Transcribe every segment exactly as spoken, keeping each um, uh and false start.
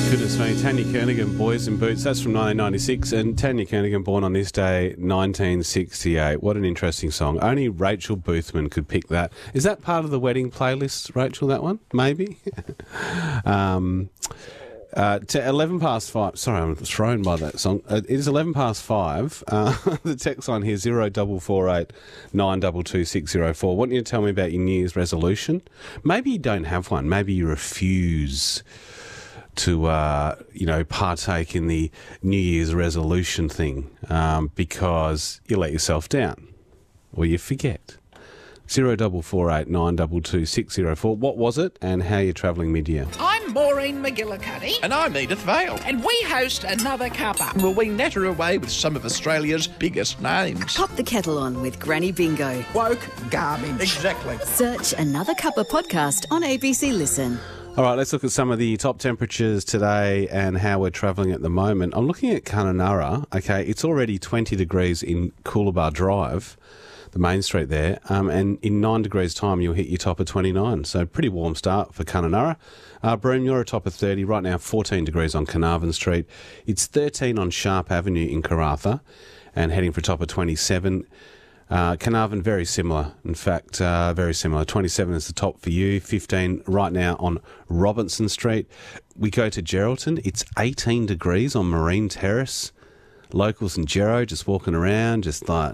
Goodness me, Tanya Kernigan, Boys in Boots. That's from nineteen ninety-six, and Tanya Kernigan born on this day, nineteen sixty-eight. What an interesting song. Only Rachel Boothman could pick that. Is that part of the wedding playlist, Rachel, that one? Maybe? um, uh, to eleven past five. Sorry, I'm thrown by that song. Uh, it is eleven past five. Uh, the text line here, zero double four eight nine two two six zero four. Want you to tell me about your New Year's resolution? Maybe you don't have one. Maybe you refuse to, uh, you know, partake in the New Year's resolution thing um, because you let yourself down or you forget. Zero double four eight nine two two six zero four. What was it and how you're travelling mid-year? I'm Maureen McGillicuddy. And I'm Edith Vale. And we host Another Cuppa. Will we natter away with some of Australia's biggest names? Pop the kettle on with Granny Bingo. Woke garbage. Exactly. Search Another Cuppa podcast on A B C Listen. All right, let's look at some of the top temperatures today and how we're travelling at the moment. I'm looking at Kununurra. Okay, it's already twenty degrees in Coolabah Drive, the main street there, um, and in nine degrees time you'll hit your top of twenty-nine. So pretty warm start for Kununurra. Uh, Broome, you're a top of thirty. Right now, fourteen degrees on Carnarvon Street. It's thirteen on Sharp Avenue in Karratha and heading for a top of twenty-seven. Uh, Carnarvon, very similar. In fact, uh, very similar. twenty-seven is the top for you. fifteen right now on Robinson Street. We go to Geraldton. It's eighteen degrees on Marine Terrace. Locals in Gero just walking around, just like,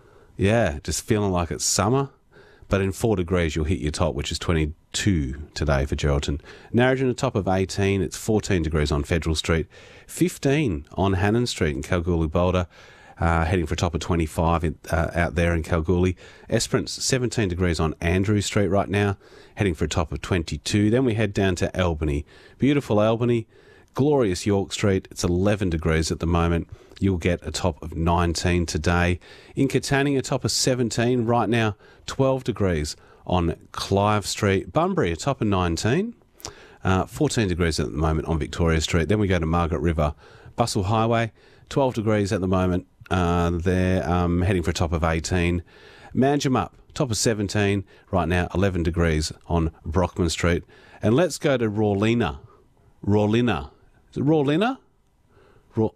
yeah, just feeling like it's summer. But in four degrees, you'll hit your top, which is twenty-two today for Geraldton. Narrogin, a top of eighteen. It's fourteen degrees on Federal Street. fifteen on Hannon Street in Kalgoorlie Boulder. Uh, heading for a top of twenty-five in, uh, out there in Kalgoorlie. Esperance, seventeen degrees on Andrew Street right now, heading for a top of twenty-two. Then we head down to Albany. Beautiful Albany, glorious York Street. It's eleven degrees at the moment. You'll get a top of nineteen today. In Katanning, a top of seventeen. Right now, twelve degrees on Clive Street. Bunbury, a top of nineteen. Uh, fourteen degrees at the moment on Victoria Street. Then we go to Margaret River. Bustle Highway, twelve degrees at the moment. Uh, they're um, heading for a top of eighteen. Manjimup, top of seventeen. Right now, eleven degrees on Brockman Street. And let's go to Rawlinna. Rawlinna. Is it Rawlinna? Raw,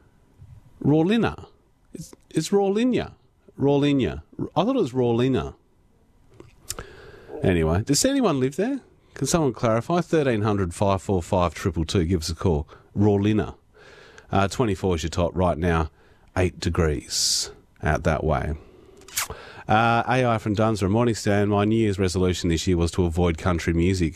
Rawlinna. It's, it's Rawlinna. Rawlinna. I thought it was Rawlinna. Anyway, does anyone live there? Can someone clarify? thirteen hundred, five four five, two two two. Give us a call. Rawlinna. Uh, twenty-four is your top right now. Eight degrees out that way. Uh, A I from Dunsborough. Morning, Stan. My New Year's resolution this year was to avoid country music.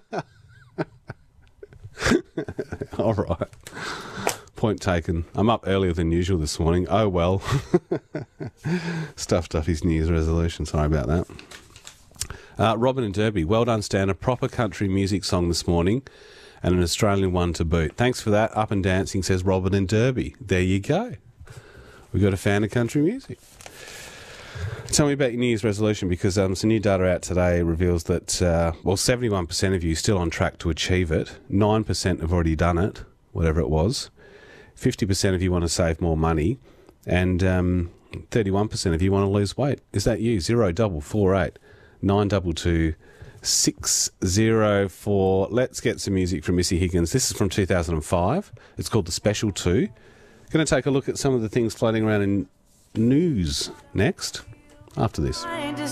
All right. Point taken. I'm up earlier than usual this morning. Oh, well. Stuffed up his New Year's resolution. Sorry about that. Uh, Robin and Derby. Well done, Stan. A proper country music song this morning and an Australian one to boot. Thanks for that. Up and dancing, says Robin and Derby. There you go. We've got a fan of country music. Tell me about your New Year's resolution, because um, some new data out today reveals that, uh, well, seventy-one percent of you still on track to achieve it. nine percent have already done it, whatever it was. fifty percent of you want to save more money. And um, thirty-one percent of you want to lose weight. Is that you? zero double four eight nine two two six zero four. Let's get some music from Missy Higgins. This is from two thousand five. It's called The Special two. Going to take a look at some of the things floating around in news next, after this.